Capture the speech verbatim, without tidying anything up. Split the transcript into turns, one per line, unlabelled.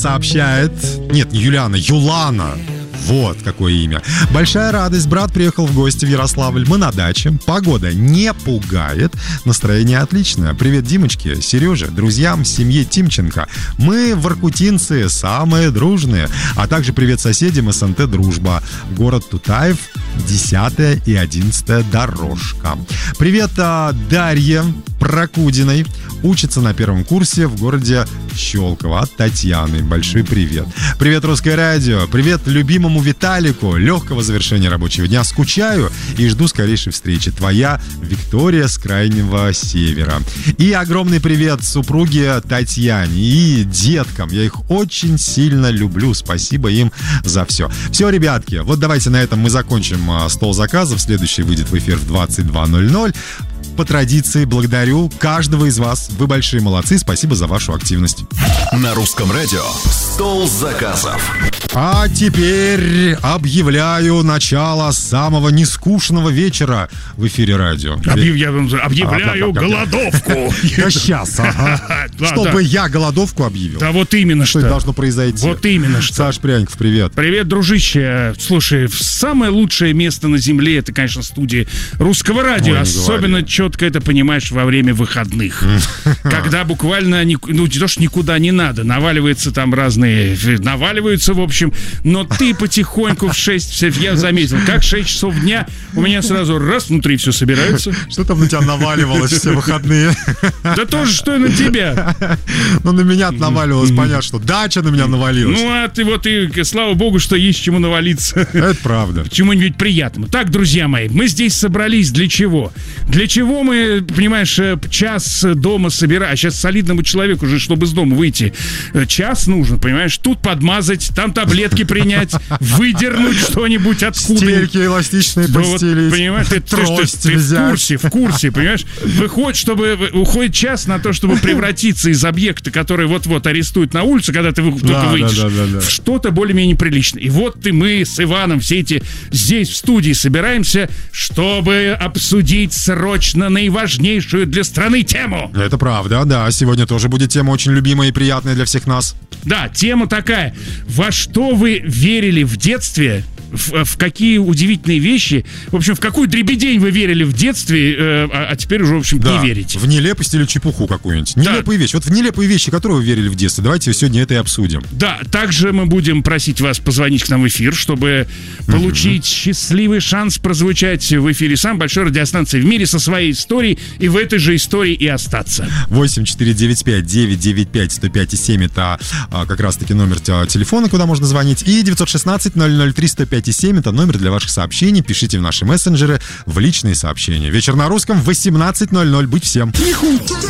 сообщает... Нет, не Юлиана, Юлана. Вот какое имя. Большая радость. Брат приехал в гости в Ярославль. Мы на даче. Погода не пугает. Настроение отличное. Привет, Димочке, Сереже, друзьям, семье Тимченко. Мы, воркутинцы, самые дружные. А также привет соседям СНТ «Дружба». Город Тутаев, десятая и одиннадцатая дорожка. Привет Дарье Прокудиной. Учится на первом курсе в городе Щелково. От Татьяны. Большой привет. Привет, Русское радио. Привет любимому Виталику. Легкого завершения рабочего дня. Скучаю и жду скорейшей встречи. Твоя Виктория с Крайнего Севера. И огромный привет супруге Татьяне и деткам. Я их очень сильно люблю. Спасибо им за все. Все, ребятки, вот давайте на этом мы закончим стол заказов. Следующий выйдет в эфир в двадцать два ноль ноль. По традиции благодарю каждого из вас. Вы большие молодцы. Спасибо за вашу активность.
На Русском радио стол заказов.
А теперь объявляю начало самого нескучного вечера в эфире радио.
Объявляю, объявляю голодовку.
Да сейчас, ага. Чтобы я голодовку объявил.
Да вот именно что.
Что должно произойти.
Вот именно что.
Саш Пряников, привет.
Привет, дружище. Слушай, самое лучшее место на земле — это, конечно, студия Русского радио. Ой, особенно четко это понимаешь во время выходных. Когда буквально, ну, не то, что никуда не надо, наваливаются там разные, наваливаются, в общем, но ты потихоньку в шесть, я заметил, как шесть часов дня у меня сразу раз внутри все собирается.
Что там на тебя наваливалось все выходные?
Да тоже, что и на тебя.
Ну, на меня наваливалось, понятно, что дача на меня навалилась.
Ну, а ты вот и, слава богу, что есть чему навалиться.
Это правда.
Чему-нибудь приятному. Так, друзья мои, мы здесь собрались для чего? Для чего мы, понимаешь, час дома собираем, а сейчас солидному человеку уже, чтобы из дома выйти, час нужно, понимаешь, тут подмазать, там таблетки принять, выдернуть что-нибудь откуда.
Стельки эластичные постелить,
вот, понимаешь, ты,
трость
ты, ты, ты
взять.
в курсе, в курсе, понимаешь, выходит, чтобы, уходит час на то, чтобы превратиться из объекта, который вот-вот арестуют на улице, когда ты только
да,
выйдешь,
да, да, да, да.
в что-то более-менее приличное. И вот ты, мы с Иваном все эти здесь в студии собираемся, чтобы обсудить срочно наиважнейшую для страны тему.
Это правда, да. Сегодня тоже будет тема очень любимая и приятная для всех нас.
Да, тема такая. Во что вы верили в детстве? В, в какие удивительные вещи. В общем, в какую дребедень вы верили в детстве, э, а, а теперь уже, в общем, да, не верите.
В нелепость или чепуху какую-нибудь. Нелепые да. вещи. Вот в нелепые вещи, которые вы верили в детстве. Давайте сегодня это и обсудим.
Да, также мы будем просить вас позвонить к нам в эфир, чтобы получить uh-huh. счастливый шанс прозвучать в эфире самой большой радиостанции в мире со своей историей и в этой же истории и остаться.
восемь четыре девять пять девять девять пять сто пять семь это а, как раз-таки номер телефона, куда можно звонить. И девятьсот шестнадцать ноль ноль три сто пять семь это номер для ваших сообщений. Пишите в наши мессенджеры, в личные сообщения. Вечер на русском в восемнадцать ноль ноль. Будь всем.